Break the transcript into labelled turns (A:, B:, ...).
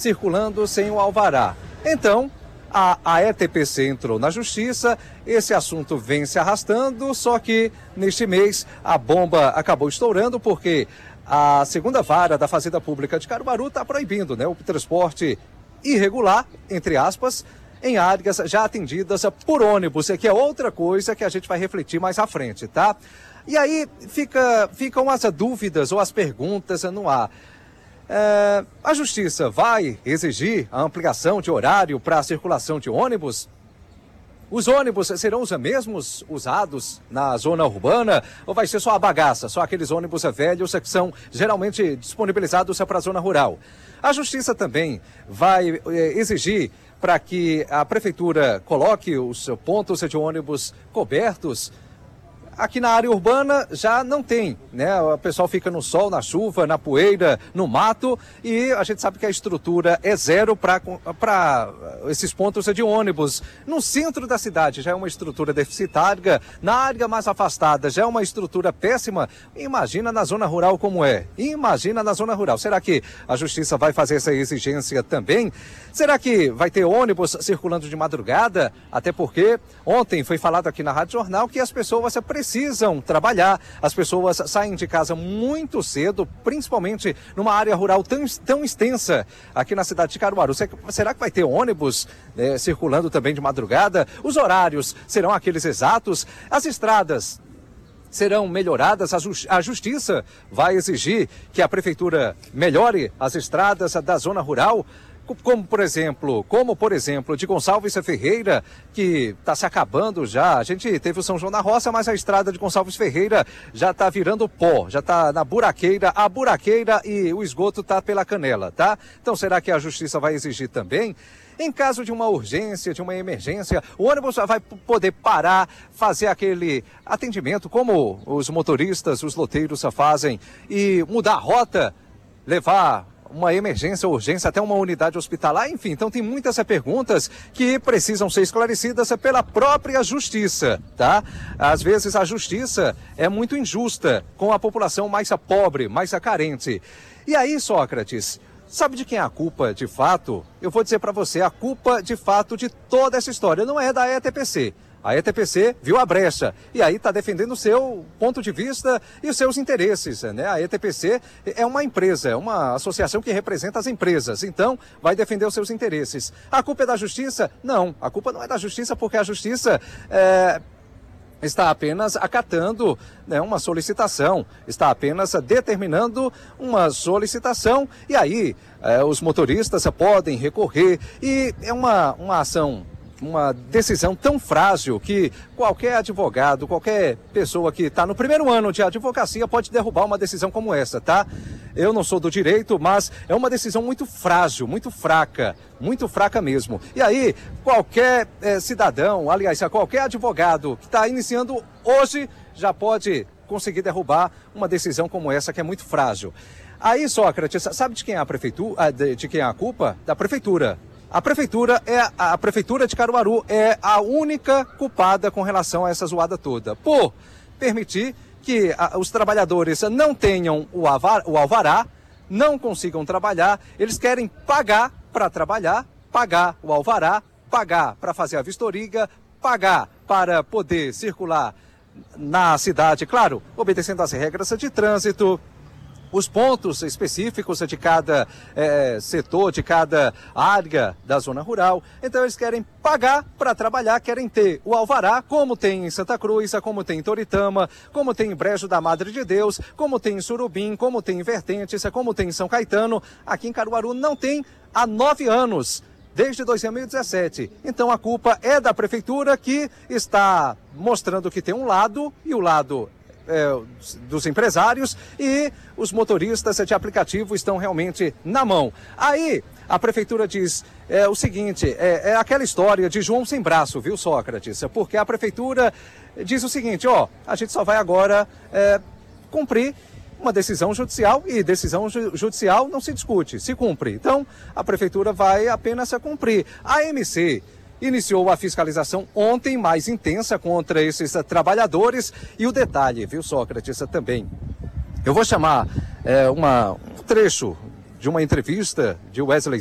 A: circulando sem o alvará. Então, a ETPC entrou na justiça, esse assunto vem se arrastando, só que neste mês a bomba acabou estourando porque a segunda vara da Fazenda Pública de Caruaru está proibindo, né, o transporte irregular, entre aspas, em áreas já atendidas por ônibus, que é outra coisa que a gente vai refletir mais à frente, tá? E aí ficam as dúvidas ou as perguntas no ar. A Justiça vai exigir a ampliação de horário para a circulação de ônibus? Os ônibus serão os mesmos usados na zona urbana ou vai ser só a bagaça, só aqueles ônibus velhos que são geralmente disponibilizados para a zona rural? A Justiça também vai exigir para que a Prefeitura coloque os pontos de ônibus cobertos. Aqui na área urbana já não tem, né? O pessoal fica no sol, na chuva, na poeira, no mato e a gente sabe que a estrutura é zero para esses pontos de ônibus. No centro da cidade já é uma estrutura deficitária, na área mais afastada já é uma estrutura péssima. Imagina na zona rural como é. Imagina na zona rural. Será que a Justiça vai fazer essa exigência também? Será que vai ter ônibus circulando de madrugada? Até porque ontem foi falado aqui na Rádio Jornal que as pessoas precisam trabalhar, as pessoas saem de casa muito cedo, principalmente numa área rural tão extensa aqui na cidade de Caruaru. Será que vai ter ônibus circulando também de madrugada? Os horários serão aqueles exatos? As estradas serão melhoradas? A Justiça vai exigir que a Prefeitura melhore as estradas da zona rural? Como por exemplo, de Gonçalves Ferreira, que está se acabando já. A gente teve o São João na Roça, mas a estrada de Gonçalves Ferreira já está virando pó, já está na buraqueira, a buraqueira e o esgoto está pela canela, tá? Então será que a Justiça vai exigir também? Em caso de uma urgência, de uma emergência, o ônibus vai poder parar, fazer aquele atendimento como os motoristas, os loteiros fazem e mudar a rota, levar uma emergência ou urgência até uma unidade hospitalar, enfim. Então tem muitas perguntas que precisam ser esclarecidas pela própria Justiça, tá? Às vezes a Justiça é muito injusta com a população mais pobre, mais carente. E aí, Sócrates, sabe de quem é a culpa de fato? Eu vou dizer para você, a culpa de fato de toda essa história não é da ETPC. A ETPC viu a brecha e aí está defendendo o seu ponto de vista e os seus interesses, né? A ETPC é uma empresa, é uma associação que representa as empresas, então vai defender os seus interesses. A culpa é da Justiça? Não, a culpa não é da Justiça porque a Justiça está apenas acatando, né, uma solicitação, está apenas determinando uma solicitação e aí os motoristas podem recorrer e é uma ação, uma decisão tão frágil que qualquer advogado, qualquer pessoa que está no primeiro ano de advocacia pode derrubar uma decisão como essa, tá? Eu não sou do direito, mas é uma decisão muito frágil, muito fraca mesmo. E aí, qualquer cidadão, aliás, qualquer advogado que está iniciando hoje já pode conseguir derrubar uma decisão como essa que é muito frágil. Aí, Sócrates, sabe de quem é a prefeitura, de quem é a culpa? Da Prefeitura. A Prefeitura de Caruaru é a única culpada com relação a essa zoada toda, por permitir que os trabalhadores não tenham o alvará, não consigam trabalhar, eles querem pagar para trabalhar, pagar o alvará, pagar para fazer a vistoria, pagar para poder circular na cidade, claro, obedecendo às regras de trânsito, os pontos específicos de cada setor, de cada área da zona rural. Então eles querem pagar para trabalhar, querem ter o alvará, como tem em Santa Cruz, como tem em Toritama, como tem em Brejo da Madre de Deus, como tem em Surubim, como tem em Vertentes, como tem em São Caetano. Aqui em Caruaru não tem há 9 anos. Desde 2017. Então a culpa é da Prefeitura, que está mostrando que tem um lado e o lado dos empresários e os motoristas de aplicativo estão realmente na mão. Aí a Prefeitura diz o seguinte, é aquela história de João sem braço, viu, Sócrates? Porque a Prefeitura diz o seguinte, a gente só vai agora cumprir uma decisão judicial e decisão judicial não se discute, se cumpre. Então a Prefeitura vai apenas cumprir. A MC iniciou a fiscalização ontem mais intensa contra esses trabalhadores e o detalhe, viu, Sócrates, também. Eu vou chamar um trecho de uma entrevista de Wesley